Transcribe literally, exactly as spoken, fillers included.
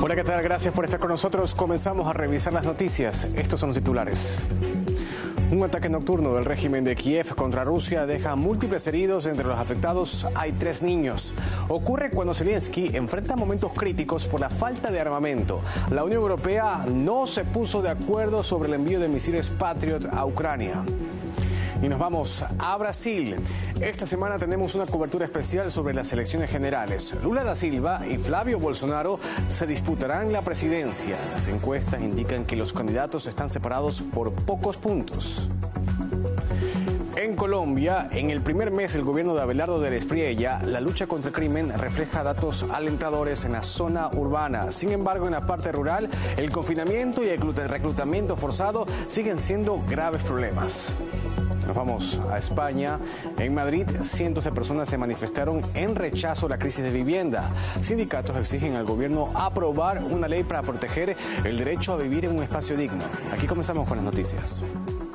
Hola, ¿qué tal? Gracias por estar con nosotros. Comenzamos a revisar las noticias. Estos son los titulares. Un ataque nocturno del régimen de Kiev contra Rusia deja múltiples heridos. Entre los afectados hay tres niños. Ocurre cuando Zelensky enfrenta momentos críticos por la falta de armamento. La Unión Europea no se puso de acuerdo sobre el envío de misiles Patriot a Ucrania. Y nos vamos a Brasil. Esta semana tenemos una cobertura especial sobre las elecciones generales. Lula da Silva y Flavio Bolsonaro se disputarán la presidencia. Las encuestas indican que los candidatos están separados por pocos puntos. En Colombia, en el primer mes del gobierno de Abelardo del Espriella, la lucha contra el crimen refleja datos alentadores en la zona urbana. Sin embargo, en la parte rural, el confinamiento y el reclutamiento forzado siguen siendo graves problemas. Nos vamos a España. En Madrid, cientos de personas se manifestaron en rechazo a la crisis de vivienda. Sindicatos exigen al gobierno aprobar una ley para proteger el derecho a vivir en un espacio digno. Aquí comenzamos con las noticias.